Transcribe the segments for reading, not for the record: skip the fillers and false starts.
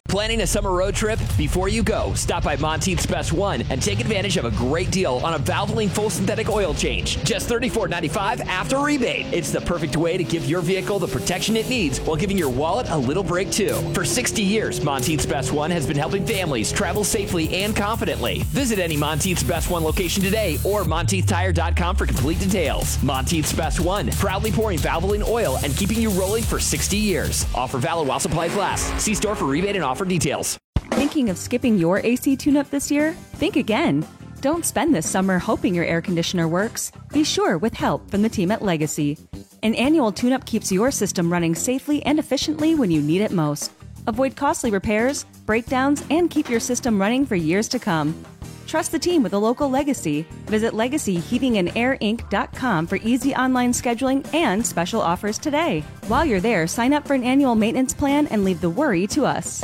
Planning a summer road trip? Before you go, stop by Monteith's Best One and take advantage of a great deal on a Valvoline full synthetic oil change. Just $34.95 after rebate. It's the perfect way to give your vehicle the protection it needs while giving your wallet a little break too. For 60 years, Monteith's Best One has been helping families travel safely and confidently. Visit any Monteith's Best One location today or MonteithTire.com for complete details. Monteith's Best One, proudly pouring Valvoline oil and keeping you rolling for 60 years. Offer valid while supplies last. See store for rebate and offer details. Thinking of skipping your AC tune-up this year? Think again. Don't spend this summer hoping your air conditioner works. Be sure with help from the team at Legacy. An annual tune-up keeps your system running safely and efficiently when you need it most. Avoid costly repairs, breakdowns, and keep your system running for years to come. Trust the team with a local Legacy. Visit LegacyHeatingandAirInc.com for easy online scheduling and special offers today. While you're there, sign up for an annual maintenance plan and leave the worry to us.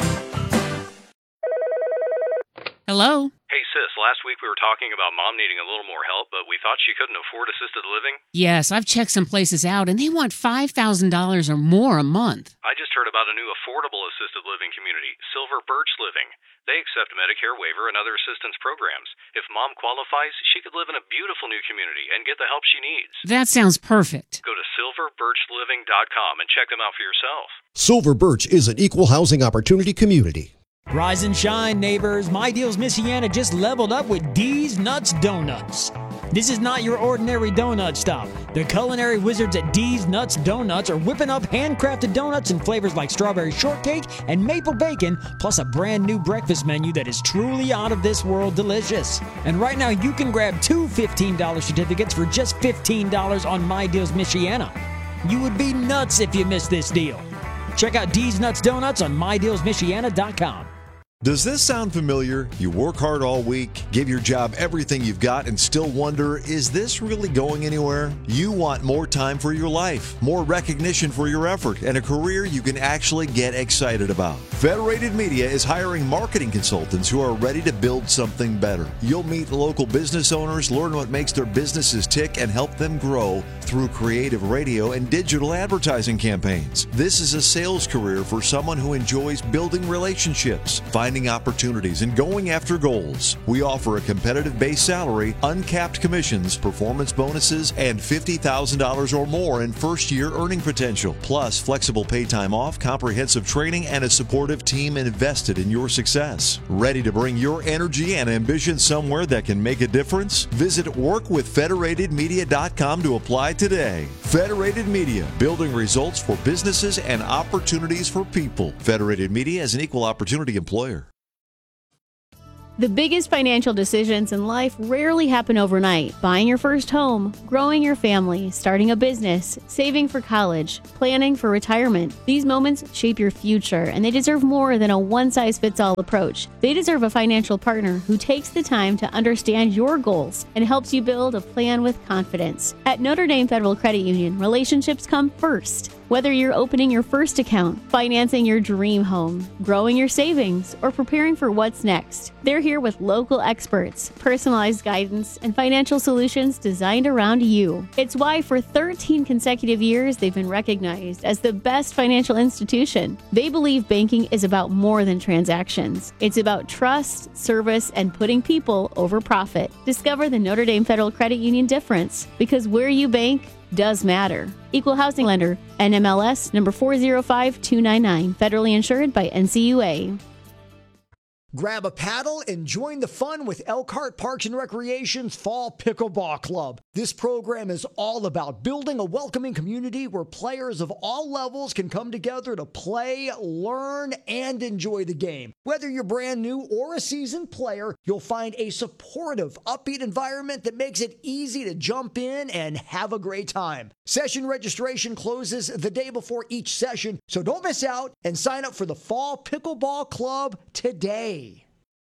Hello? Hey, sis, last week we were talking about Mom needing a little more help, but we thought she couldn't afford assisted living. Yes, I've checked some places out, and they want $5,000 or more a month. I just heard about a new affordable assisted living community, Silver Birch Living. They accept Medicare waiver and other assistance programs. If Mom qualifies, she could live in a beautiful new community and get the help she needs. That sounds perfect. Go to silverbirchliving.com and check them out for yourself. Silver Birch is an equal housing opportunity community. Rise and shine, neighbors. My Deals Michiana just leveled up with D's Nuts Donuts. This is not your ordinary donut stop. The culinary wizards at D's Nuts Donuts are whipping up handcrafted donuts in flavors like strawberry shortcake and maple bacon, plus a brand new breakfast menu that is truly out of this world delicious. And right now you can grab two $15 certificates for just $15 on My Deals Michiana. You would be nuts if you missed this deal. Check out D's Nuts Donuts on MyDealsMichiana.com. Does this sound familiar? You work hard all week, give your job everything you've got, and still wonder, is this really going anywhere? You want more time for your life, more recognition for your effort, and a career you can actually get excited about. Federated Media is hiring marketing consultants who are ready to build something better. You'll meet local business owners, learn what makes their businesses tick, and help them grow through creative radio and digital advertising campaigns. This is a sales career for someone who enjoys building relationships, finding opportunities, and going after goals. We offer a competitive base salary, uncapped commissions, performance bonuses, and $50,000 or more in first-year earning potential, plus flexible pay time off, comprehensive training, and a supportive team invested in your success. Ready to bring your energy and ambition somewhere that can make a difference? Visit workwithfederatedmedia.com to apply today. Federated Media, building results for businesses and opportunities for people. Federated Media is an equal opportunity employer. The biggest financial decisions in life rarely happen overnight. Buying your first home, growing your family, starting a business, saving for college, planning for retirement. These moments shape your future, and they deserve more than a one-size-fits-all approach. They deserve a financial partner who takes the time to understand your goals and helps you build a plan with confidence. At Notre Dame Federal Credit Union, relationships come first. Whether you're opening your first account, financing your dream home, growing your savings, or preparing for what's next, they're here with local experts, personalized guidance, and financial solutions designed around you. It's why for 13 consecutive years, they've been recognized as the best financial institution. They believe banking is about more than transactions. It's about trust, service, and putting people over profit. Discover the Notre Dame Federal Credit Union difference, because where you bank does matter. Equal housing lender, NMLS number 405299, federally insured by NCUA. Grab a paddle and join the fun with Elkhart Parks and Recreation's Fall Pickleball Club. This program is all about building a welcoming community where players of all levels can come together to play, learn, and enjoy the game. Whether you're brand new or a seasoned player, you'll find a supportive, upbeat environment that makes it easy to jump in and have a great time. Session registration closes the day before each session, so don't miss out and sign up for the Fall Pickleball Club today.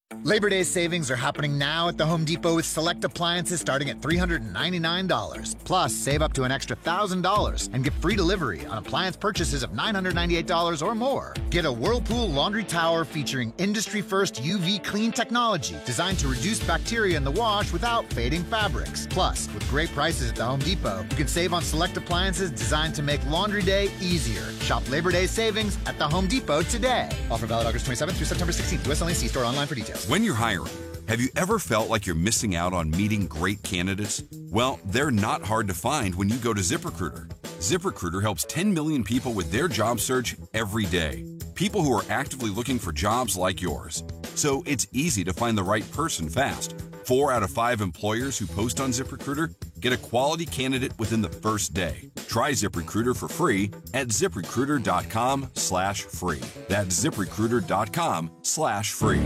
Labor Day savings are happening now at the Home Depot with select appliances starting at $399. Plus, save up to an extra $1,000 and get free delivery on appliance purchases of $998 or more. Get a Whirlpool laundry tower featuring industry-first UV clean technology designed to reduce bacteria in the wash without fading fabrics. Plus, with great prices at the Home Depot, you can save on select appliances designed to make laundry day easier. Shop Labor Day savings at the Home Depot today. Offer valid August 27th through September 16th. U.S. only. See store online for details. When you're hiring, have you ever felt like you're missing out on meeting great candidates? Well, they're not hard to find when you go to ZipRecruiter. ZipRecruiter helps 10 million people with their job search every day. People who are actively looking for jobs like yours. So it's easy to find the right person fast. 4 out of 5 employers who post on ZipRecruiter get a quality candidate within the first day. Try ZipRecruiter for free at ZipRecruiter.com/free. That's ZipRecruiter.com/free.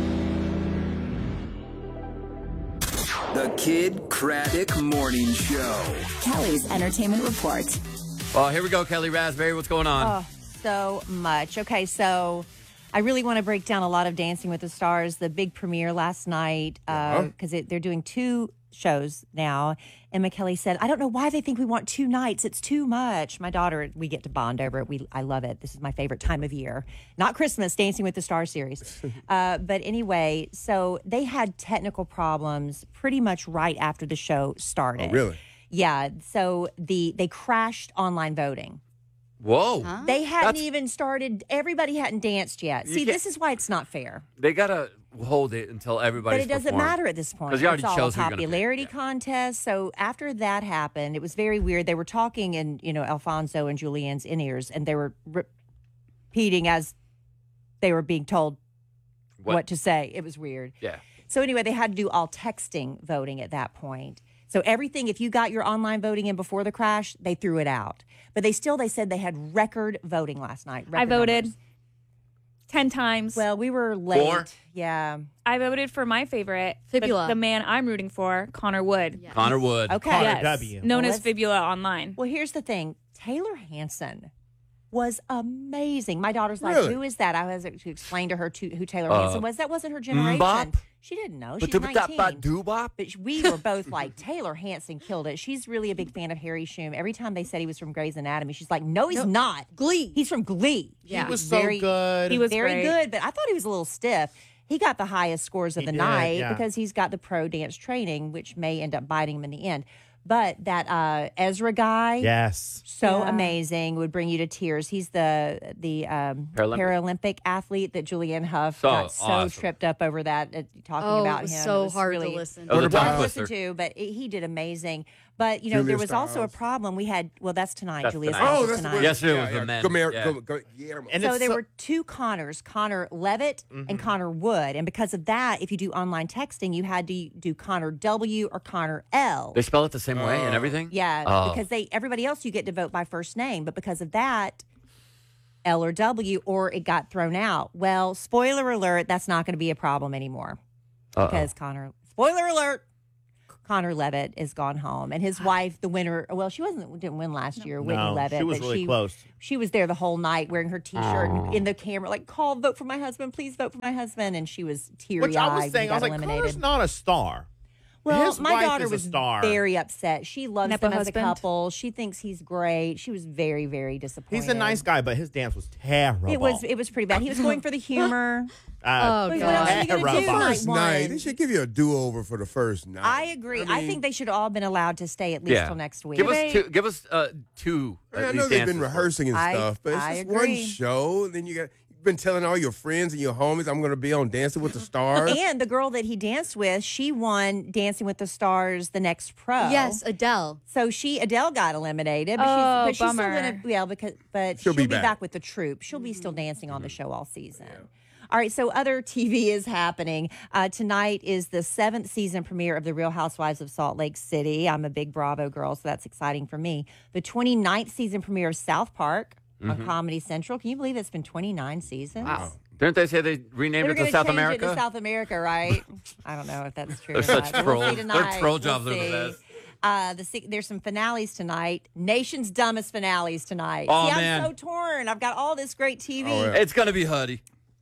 The Kid Craddock Morning Show. Kelly's Entertainment Report. Well, here we go, Kelly Raspberry. What's going on? Oh, so much. Okay, so I really want to break down a lot of Dancing with the Stars, the big premiere last night, because they're doing 2 shows now. And McKelly said, I don't know why they think we want 2 nights. It's too much. My daughter, we get to bond over it. I love it. This is my favorite time of year. Not Christmas, Dancing with the Stars series. But anyway, so they had technical problems pretty much right after the show started. Oh, really? Yeah. So they crashed online voting. Whoa. Huh? They hadn't even started. Everybody hadn't danced yet. See, this is why it's not fair. They got to hold it until everybody's But it doesn't matter at this point. Because you already it's all chose a popularity contest. So after that happened, it was very weird. They were talking in, Alfonso and Julianne's in-ears, and they were repeating as they were being told what to say. It was weird. Yeah. So anyway, they had to do all texting voting at that point. So everything, if you got your online voting in before the crash, they threw it out. But they said they had record voting last night. I voted 10 times. Well, we were late. 4? Yeah. I voted for my favorite, Fibula. the man I'm rooting for, Connor Wood. Yeah. Connor Wood. Okay. Connor W. Known as Fibula online. Well, here's the thing. Taylor Hanson was amazing. My daughter's like, Really? who is that? I was to explain to her who Taylor Hanson was. That wasn't her generation. Mbop? She didn't know. But She's 19. Doobop? But we were both like, Taylor Hanson killed it. She's really a big fan of Harry Shum. Every time they said he was from Grey's Anatomy, she's like, no, he's not. Glee. He's from Glee. Yeah. He was so good. He was very great. good, but I thought he was a little stiff. He got the highest scores of the night yeah. because he's got the pro dance training, which may end up biting him in the end. But that Ezra guy, Yes. so amazing, would bring you to tears. He's the Paralympic athlete that Julianne Hough got so awesome. tripped up over that, talking about him. So It was hard really to listen. That was a tongue hard to twister. listen to, but he did amazing. But, there Julia was also a Stiles. problem. We had, that's tonight, That's Julia tonight. Stiles Oh, is that's tonight. what- Yesterday was the men. Guillermo. And So it's there were 2 Connors, Connor Levitt and Connor Wood. And because of that, if you do online texting, you had to do Connor W or Connor L. They spell it the same way and everything? Yeah, Oh. because everybody else you get to vote by first name, but because of that, L or W, or it got thrown out. Well, spoiler alert, that's not going to be a problem anymore because spoiler alert, Connor Levitt is gone home, and his wife, the winner. Well, she didn't win last year, Whitney Levitt. she was but really close. She was there the whole night wearing her T-shirt and in the camera, like, vote for my husband, please vote for my husband, and she was teary-eyed. Which I was when saying, he I was got like, eliminated. Connor's not a star. Well, His my wife daughter is a was star. very upset. She loves Nepo them as a husband? couple. She thinks he's great. She was very, very disappointed. He's a nice guy, but his dance was terrible. It was pretty bad. He was going for the humor. Oh, What God. else are you going to do Terrible. night First night, they one? should give you a do-over for the first night. I agree. I think they should have all been allowed to stay at least till next week. Give us two. I know they've been rehearsing and stuff, but it's just one agree. show. And then you've been telling all your friends and your homies, I'm going to be on Dancing with the Stars. And the girl that he danced with, she won Dancing with the Stars the next pro. Yes, Adele. So Adele got eliminated, but she's still bummer. gonna She'll be be back. back with the troupe. She'll be still dancing on the show all season. All right, so other TV is happening. Tonight is the 7th season premiere of The Real Housewives of Salt Lake City. I'm a big Bravo girl, so that's exciting for me. The 29th season premiere of South Park on Comedy Central. Can you believe it's been 29 seasons? Wow. Didn't they say they renamed They were it to gonna South change America? It to South America, right? I don't know if that's true. They're or such not. We'll see trolls. tonight. Their troll jobs We'll are the see. There's some finales tonight. Nation's Dumbest finales tonight. Oh, See, man. I'm so torn. I've got all this great TV. It's going to be Huddy.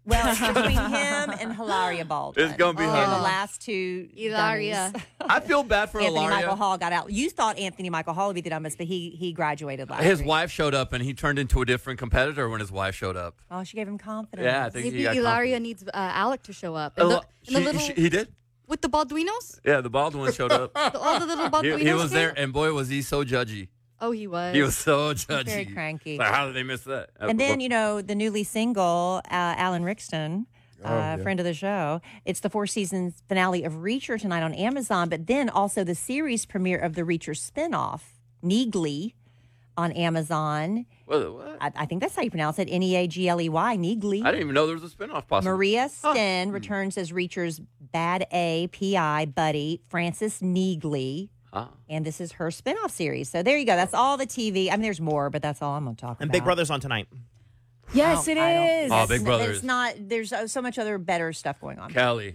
Well, it's between him and Hilaria Baldwin. It's gonna be They're him. the last two. Hilaria. dummies. I feel bad for Anthony Hilaria. Michael Hall got out. You thought Anthony Michael Hall would be the dumbest, but he graduated last His week. wife showed up, and he turned into a different competitor when his wife showed up. Oh, she gave him confidence. Yeah, I think he Maybe got Ilaria needs Alec to show up. He did? With the Baldwinos? Yeah, the Baldwin showed up. All the little Baldwinos He was there, came? and boy, was he so judgy. Oh, he was. He was so judgy. Very cranky. Like, how did they miss that? And then, the newly single Alan Rickson, yeah. friend of the show. It's the 4-season finale of Reacher tonight on Amazon, but then also the series premiere of the Reacher spinoff, Neagley, on Amazon. What? I think that's how you pronounce it, Neagley, Neagley. I didn't even know there was a spinoff possible. Maria Sten returns as Reacher's bad A PI buddy, Francis Neagley. And this is her spinoff series. So there you go. That's all the TV. I mean, there's more, but that's all I'm going to talk about. And Big Brother's on tonight. Yes, it is. Oh, Big Brother. It's not. There's so much other better stuff going on. Kelly.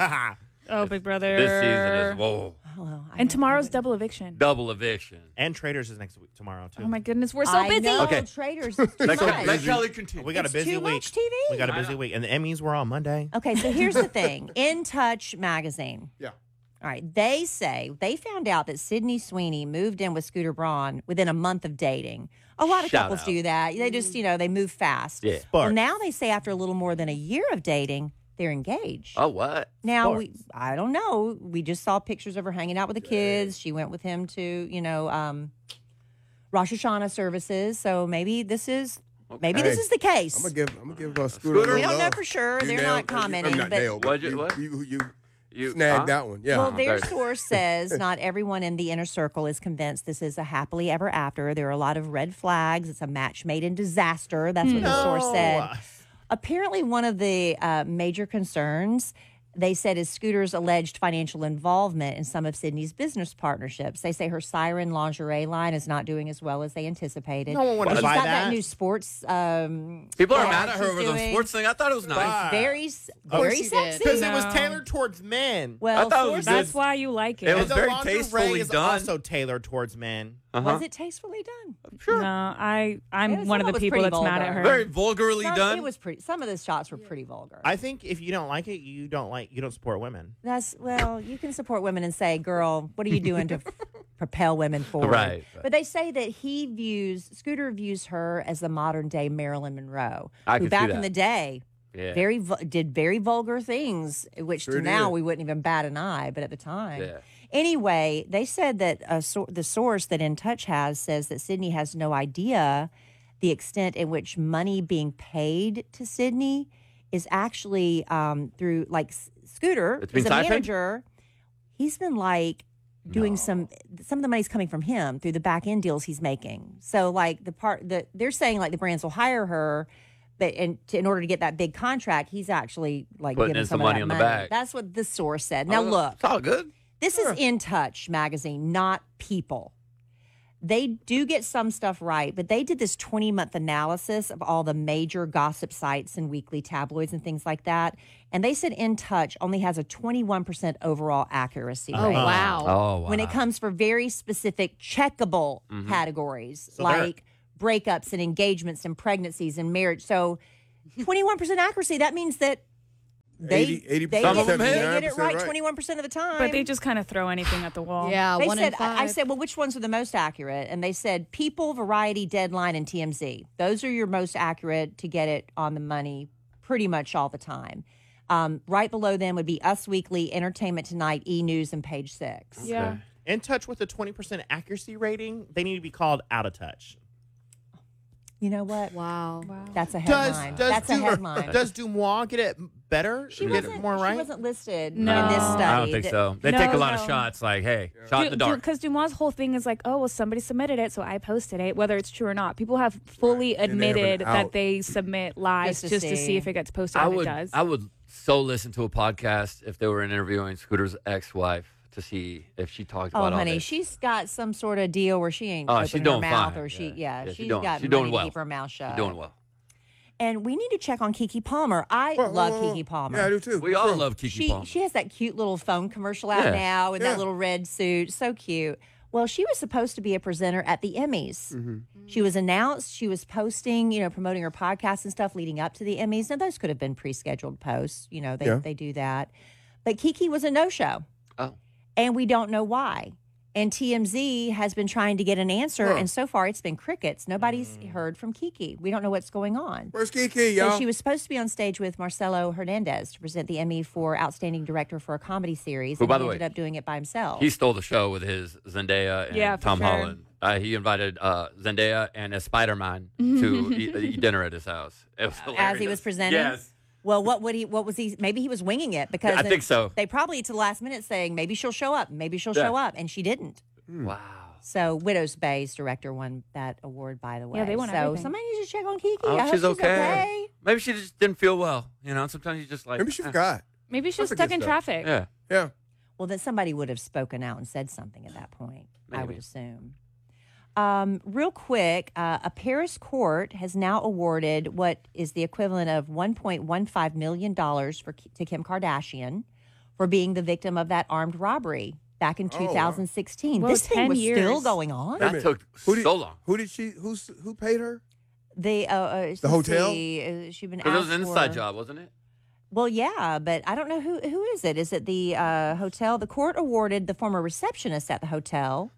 Oh, Big Brother. This season is, whoa. And tomorrow's double eviction. Double eviction. And Traders is tomorrow, too. Oh, my goodness. We're so busy. Know, Okay. Traders. Is too Let much. Kelly continue. We got a busy too week. much TV. We got a busy week. And the Emmys were on Monday. Okay, so here's the thing. In Touch magazine. Yeah. All right. They say they found out that Sydney Sweeney moved in with Scooter Braun within a month of dating. A lot of Shout couples out. do that. They just, they move fast. Yeah. Well, now they say after a little more than a year of dating, they're engaged. Oh, what? Now, I don't know. We just saw pictures of her hanging out with the kids. She went with him to, Rosh Hashanah services. So maybe this is the case. I'm gonna give Scooter. We don't know for sure. They're not commenting. I'm not but nailed. What? You snagged that one. Yeah. Well, their source says not everyone in the inner circle is convinced this is a happily ever after. There are a lot of red flags. It's a match made in disaster. That's what the source said. Apparently, one of the major concerns, they said, is Scooter's alleged financial involvement in some of Sydney's business partnerships. They say her Siren lingerie line is not doing as well as they anticipated. No one wanted to She's buy got that. new sports. People are bra mad at her she's over the doing. sports thing. I thought it was nice. Very she did. sexy. Because it was tailored towards men. Well, I thought it was That's why you like it. It was And the very lingerie tastefully is done. also tailored towards men. Was it tastefully done? Sure. No, I'm Some one of of the it was people pretty that's mad at vulgar. her. Very vulgarly done. It was pretty. Some of the shots were pretty vulgar. I think if you don't like it, you don't support women. You can support women and say, "Girl, what are you doing to propel women forward?" Right. But they say that Scooter views her as the modern day Marilyn Monroe, I who can see back in that. the day Yeah. did very vulgar things, which Sure to now did. we wouldn't even bat an eye, but at the time. Yeah. Anyway, they said that the source that In Touch has says that Sydney has no idea the extent in which money being paid to Sydney is actually through, like, Scooter It's being is a siphoned? manager. He's been like doing some of the money's coming from him through the back end deals he's making. So like they're saying like the brands will hire her, but in order to get that big contract, he's actually like Putting giving in some some of money that on the money. back. That's what the source said. Now look, It's all good. this is In Touch magazine, not People. They do get some stuff right, but they did this 20-month analysis of all the major gossip sites and weekly tabloids and things like that. And they said In Touch only has a 21% overall accuracy rate. Oh, wow. When it comes for very specific checkable categories like breakups and engagements and pregnancies and marriage. So 21% accuracy, that means that they 80%, get it right 79% 21% of the time. But they just kind of throw anything at the wall. Yeah, They 1 said, in 5. I said, well, which ones are the most accurate? And they said People, Variety, Deadline, and TMZ. Those are your most accurate to get it on the money pretty much all the time. Right below them would be Us Weekly, Entertainment Tonight, E! News, and Page Six. Yeah. In Touch with a 20% accuracy rating, they need to be called Out of Touch. You know what? Wow. That's a headline. That's a headline. Does Dumois get it better? She get it wasn't, more right? she wasn't listed No. in this study. I don't think so. They take a lot of No. shots. Like, hey, shot in the dark. Because Dumois' whole thing is like, oh, well, somebody submitted it, so I posted it, whether it's true or not. People have fully And they have an admitted that out. they submit lies Just to just to see. see if it gets posted, I and would, it does. I would so listen to a podcast if they were interviewing Scooter's ex-wife to see if she talked Oh, about all honey, this. she's got some sort of deal where she ain't Oh, opening she's her doing mouth, fine. or she's she's got doing money well. to keep her mouth shut. She's doing well. And we need to check on Keke Palmer. I love Keke Palmer. Yeah, I do too. We all love Keke Palmer. She has that cute little phone commercial out Yeah. now with Yeah. that little red suit. So cute. Well, she was supposed to be a presenter at the Emmys. She was announced. She was posting, promoting her podcast and stuff leading up to the Emmys. Now, those could have been pre-scheduled posts. They do that. But Kiki was a no-show. Oh. And we don't know why. And TMZ has been trying to get an answer, and so far it's been crickets. Nobody's heard from Kiki. We don't know what's going on. Where's Kiki, y'all? So she was supposed to be on stage with Marcelo Hernandez to present the Emmy for Outstanding Director for a Comedy Series. Who, and by he the way, ended up doing it by himself. He stole the show with his Zendaya and Tom Holland. He invited Zendaya and a Spider-Man to eat dinner at his house. It was hilarious. As he was presenting? Yes. Well, what was he? Maybe he was winging it because I think so. They probably to the last minute saying maybe she'll show up, and she didn't. Wow. So Widow's Bay's director won that award, by the way. Yeah, they won So everything. somebody needs to check on Kiki. Oh, I hope she's okay. Maybe she just didn't feel well. Sometimes you just like. Maybe she forgot. Maybe she was stuck in traffic. Yeah. Well, then somebody would have spoken out and said something at that point, I would Maybe. assume. Real quick, a Paris court has now awarded what is the equivalent of $1.15 million to Kim Kardashian for being the victim of that armed robbery back in 2016. Whoa, This thing 10 was years. still going on. That took so long. Who paid her? The hotel? She'd been Because it was asked an inside for- job, wasn't it? Well, yeah, but I don't know who is it. Is it the hotel? The court awarded the former receptionist at the hotel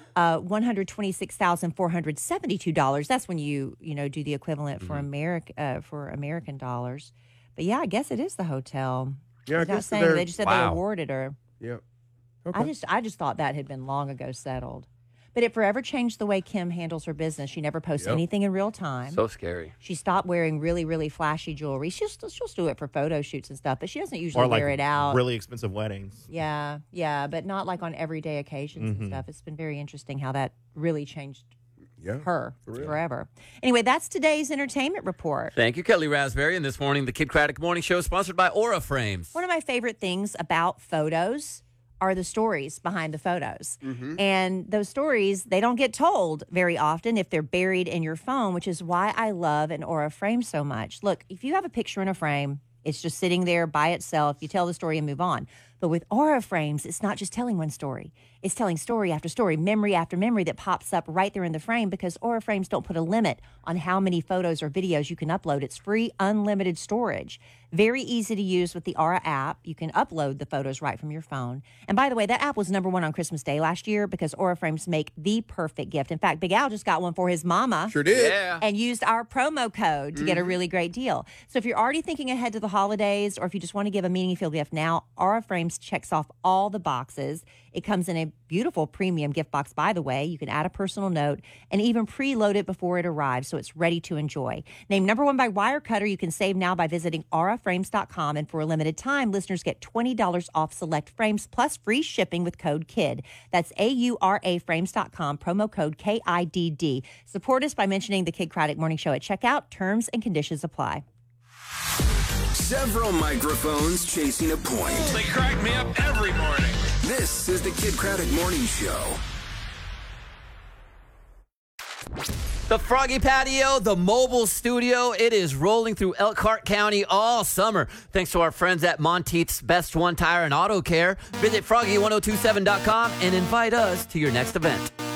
$126,472. That's when you do the equivalent for American dollars. But yeah, I guess it is the hotel. Yeah, I They're not guess saying they just said they awarded her. Yep. I just thought that had been long ago settled. But it forever changed the way Kim handles her business. She never posts anything in real time. So scary. She stopped wearing really, really flashy jewelry. She'll still do it for photo shoots and stuff, but she doesn't usually Or like wear it out. really expensive weddings. Yeah, but not like on everyday occasions and stuff. It's been very interesting how that really changed her forever. Anyway, that's today's entertainment report. Thank you, Kelly Raspberry. And this morning, the Kid Craddock Morning Show is sponsored by Aura Frames. One of my favorite things about photos are the stories behind the photos. And those stories, they don't get told very often if they're buried in your phone, which is why I love an Aura frame so much. Look, if you have a picture in a frame, it's just sitting there by itself. You tell the story and move on. But with Aura frames, it's not just telling one story. It's telling story after story, memory after memory that pops up right there in the frame because Aura frames don't put a limit on how many photos or videos you can upload. It's free, unlimited storage. Very easy to use with the Aura app. You can upload the photos right from your phone. And by the way, that app was #1 on Christmas Day last year because Aura frames make the perfect gift. In fact, Big Al just got one for his mama. Sure did. Yeah. And used our promo code to get a really great deal. So if you're already thinking ahead to the holidays or if you just want to give a meaningful gift now, Aura Frames checks off all the boxes. It comes in a beautiful premium gift box, by the way. You can add a personal note and even preload it before it arrives so it's ready to enjoy. Named #1 by Wirecutter, you can save now by visiting auraframes.com. And for a limited time, listeners get $20 off select frames plus free shipping with code KID. That's AURAFrames.com, promo code KIDD. Support us by mentioning the Kid Craddock Morning Show at checkout. Terms and conditions apply. Several microphones chasing a point. They crack me up every morning. This is the Kid Craddock Morning Show. The Froggy Patio, the mobile studio, it is rolling through Elkhart County all summer. Thanks to our friends at Monteith's Best One Tire and Auto Care. Visit froggy1027.com and invite us to your next event.